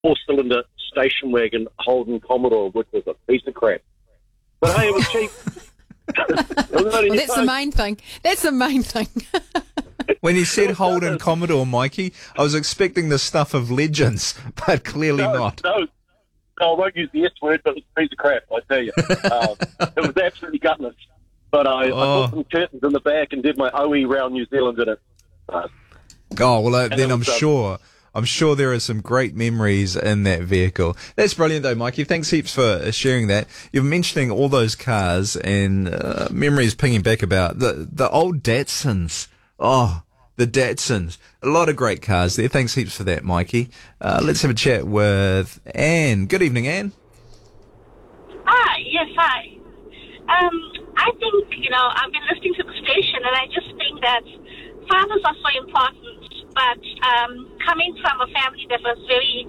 four-cylinder station wagon Holden Commodore, which was a piece of crap. But hey, it was cheap. Well, that's the main thing. That's the main thing. When you said Holden Commodore, Mikey, I was expecting the stuff of legends, but clearly not. No, I won't use the S word, but it was a piece of crap, I tell you. It was absolutely gutless. But I put some curtains in the back and did my OE round New Zealand in it. Then I'm sure there are some great memories in that vehicle. That's brilliant though, Mikey. Thanks heaps for sharing that. You're mentioning all those cars and memories pinging back about the old Datsuns. Oh, the Datsuns. A lot of great cars there. Thanks heaps for that, Mikey. Let's have a chat with Anne. Good evening, Anne. Hi, yes, hi. I think, I've been listening to the station and I just think that fathers are so important, but coming from a family that was very,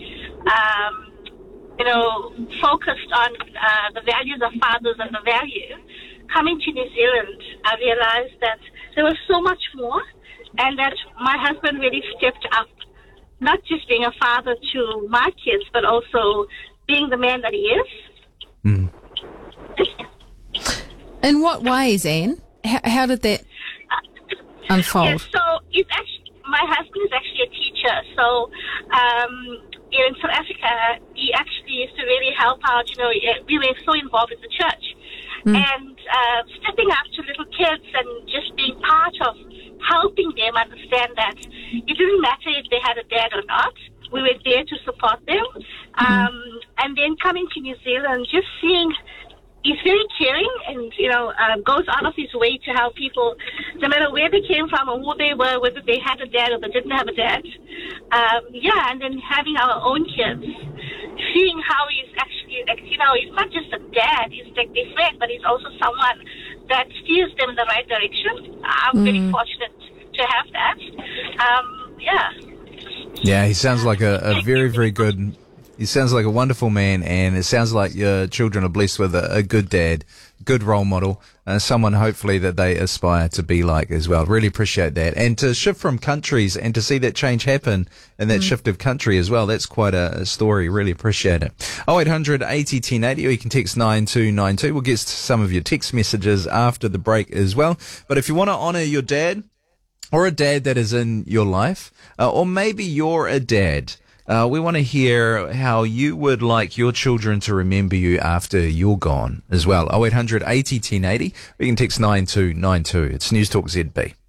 focused on the values of fathers and the value, coming to New Zealand, I realized that there was so much more and that my husband really stepped up, not just being a father to my kids, but also being the man that he is. Mm. In what ways, Anne? How did that unfold? Yeah, so my husband is actually a teacher. So in South Africa, he actually used to really help out. We were so involved in the church. And stepping up to little kids and just being part of helping them understand that it didn't matter if they had a dad or not. We were there to support them. And then coming to New Zealand, just seeing he's very caring and, goes out of his way to help people, no matter where they came from or who they were, whether they had a dad or they didn't have a dad. And then having our own kids, seeing how he's actually, he's not just a dad, he's like their friend, but he's also someone that steers them in the right direction. I'm very fortunate to have that. Yeah, he sounds like a very, very good... He sounds like a wonderful man, and it sounds like your children are blessed with a good dad, good role model, someone hopefully that they aspire to be like as well. Really appreciate that. And to shift from countries and to see that change happen in that shift of country as well, that's quite a story. Really appreciate it. 0800 80 1080, or you can text 9292. We'll get to some of your text messages after the break as well. But if you want to honour your dad, or a dad that is in your life, or maybe you're a dad, we want to hear how you would like your children to remember you after you're gone as well. 0800 80 1080. We can text 9292. It's News Talk ZB.